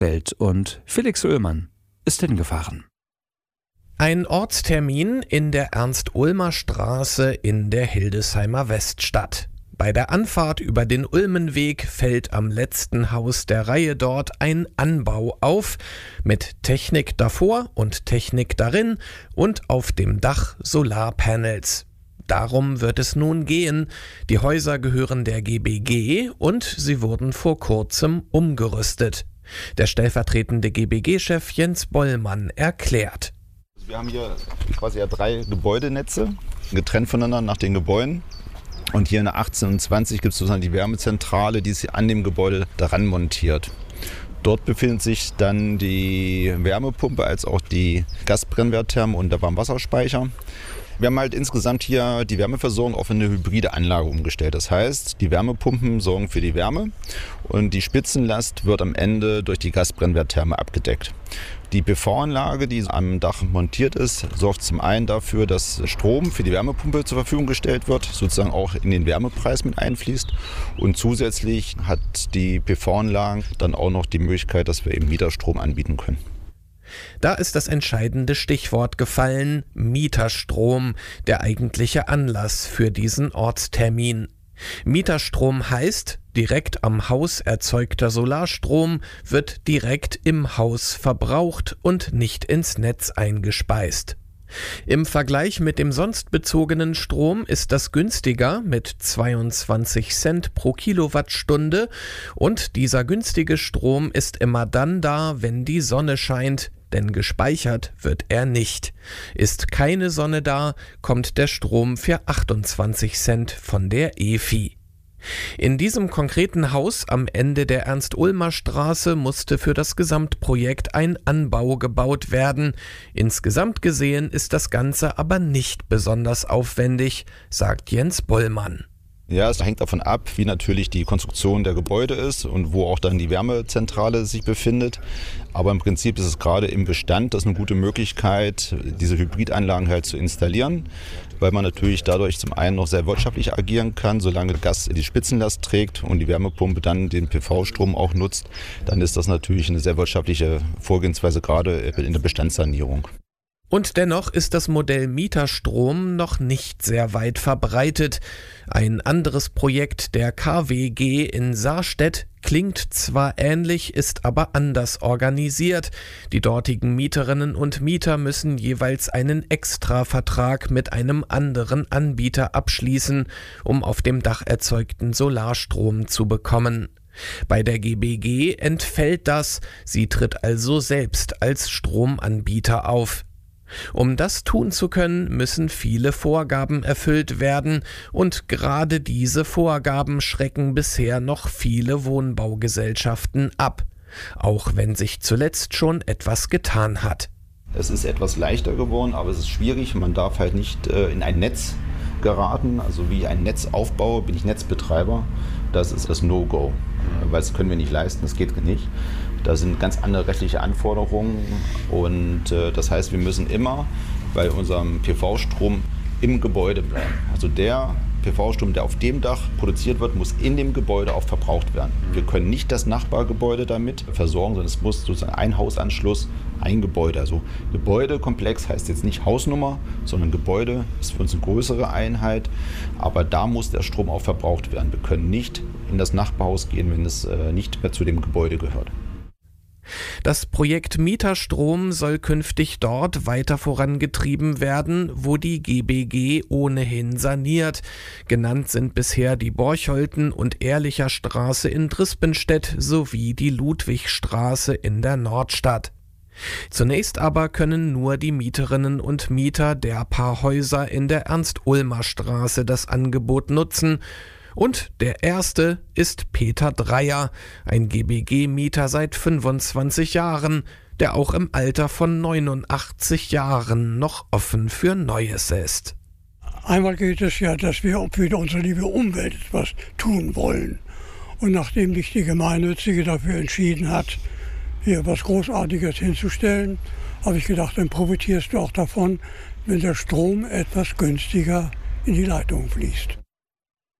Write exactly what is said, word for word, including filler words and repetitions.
Welt und Felix Oehlmann ist hingefahren. Ein Ortstermin in der Ernst-Ulmer-Straße in der Hildesheimer Weststadt. Bei der Anfahrt über den Ulmenweg fällt am letzten Haus der Reihe dort ein Anbau auf, mit Technik davor und Technik darin und auf dem Dach Solarpanels. Darum wird es nun gehen. Die Häuser gehören der G B G und sie wurden vor kurzem umgerüstet. Der stellvertretende G B G-Chef Jens Bollmann erklärt. Wir haben hier quasi ja drei Gebäudenetze, getrennt voneinander nach den Gebäuden. Und hier in der achtzehn und zwanzig gibt es sozusagen die Wärmezentrale, die ist an dem Gebäude daran montiert. Dort befindet sich dann die Wärmepumpe als auch die Gasbrennwerttherme und der Warmwasserspeicher. Wir haben halt insgesamt hier die Wärmeversorgung auf eine hybride Anlage umgestellt. Das heißt, die Wärmepumpen sorgen für die Wärme und die Spitzenlast wird am Ende durch die Gasbrennwerttherme abgedeckt. Die P V-Anlage, die am Dach montiert ist, sorgt zum einen dafür, dass Strom für die Wärmepumpe zur Verfügung gestellt wird, sozusagen auch in den Wärmepreis mit einfließt. Und zusätzlich hat die P V-Anlage dann auch noch die Möglichkeit, dass wir eben Mieterstrom anbieten können. Da ist das entscheidende Stichwort gefallen: Mieterstrom, der eigentliche Anlass für diesen Ortstermin. Mieterstrom heißt, direkt am Haus erzeugter Solarstrom wird direkt im Haus verbraucht und nicht ins Netz eingespeist. Im Vergleich mit dem sonst bezogenen Strom ist das günstiger mit zweiundzwanzig Cent pro Kilowattstunde und dieser günstige Strom ist immer dann da, wenn die Sonne scheint, denn gespeichert wird er nicht. Ist keine Sonne da, kommt der Strom für achtundzwanzig Cent von der E F I. In diesem konkreten Haus am Ende der Ernst-Ulmer-Straße musste für das Gesamtprojekt ein Anbau gebaut werden. Insgesamt gesehen ist das Ganze aber nicht besonders aufwendig, sagt Jens Bollmann. Ja, es hängt davon ab, wie natürlich die Konstruktion der Gebäude ist und wo auch dann die Wärmezentrale sich befindet. Aber im Prinzip ist es gerade im Bestand das eine gute Möglichkeit, diese Hybridanlagen halt zu installieren, weil man natürlich dadurch zum einen noch sehr wirtschaftlich agieren kann. Solange Gas die Spitzenlast trägt und die Wärmepumpe dann den P V-Strom auch nutzt, dann ist das natürlich eine sehr wirtschaftliche Vorgehensweise, gerade in der Bestandssanierung. Und dennoch ist das Modell Mieterstrom noch nicht sehr weit verbreitet. Ein anderes Projekt der K W G in Saarstedt klingt zwar ähnlich, ist aber anders organisiert. Die dortigen Mieterinnen und Mieter müssen jeweils einen Extravertrag mit einem anderen Anbieter abschließen, um auf dem Dach erzeugten Solarstrom zu bekommen. Bei der G B G entfällt das, sie tritt also selbst als Stromanbieter auf. Um das tun zu können, müssen viele Vorgaben erfüllt werden und gerade diese Vorgaben schrecken bisher noch viele Wohnbaugesellschaften ab, auch wenn sich zuletzt schon etwas getan hat. Es ist etwas leichter geworden, aber es ist schwierig. Man darf halt nicht äh, in ein Netz geraten. Also wie ich ein Netz aufbaue, bin ich Netzbetreiber. Das ist das No-Go, weil das können wir nicht leisten, das geht nicht. Da sind ganz andere rechtliche Anforderungen und äh, das heißt, wir müssen immer bei unserem P V-Strom im Gebäude bleiben. Also der P V-Strom, der auf dem Dach produziert wird, muss in dem Gebäude auch verbraucht werden. Wir können nicht das Nachbargebäude damit versorgen, sondern es muss sozusagen ein Hausanschluss, ein Gebäude. Also Gebäudekomplex heißt jetzt nicht Hausnummer, sondern Gebäude ist für uns eine größere Einheit. Aber da muss der Strom auch verbraucht werden. Wir können nicht in das Nachbarhaus gehen, wenn es äh, nicht mehr zu dem Gebäude gehört. Das Projekt Mieterstrom soll künftig dort weiter vorangetrieben werden, wo die G B G ohnehin saniert. Genannt sind bisher die Borcholten- und Ehrlicher Straße in Drispenstedt sowie die Ludwigstraße in der Nordstadt. Zunächst aber können nur die Mieterinnen und Mieter der paar Häuser in der Ernst-Ulmer-Straße das Angebot nutzen. Und der erste ist Peter Dreier, ein G B G-Mieter seit fünfundzwanzig Jahren, der auch im Alter von neunundachtzig Jahren noch offen für Neues ist. Einmal geht es ja, dass wir für unsere liebe Umwelt etwas tun wollen. Und nachdem sich die Gemeinnützige dafür entschieden hat, hier was Großartiges hinzustellen, habe ich gedacht, dann profitierst du auch davon, wenn der Strom etwas günstiger in die Leitung fließt.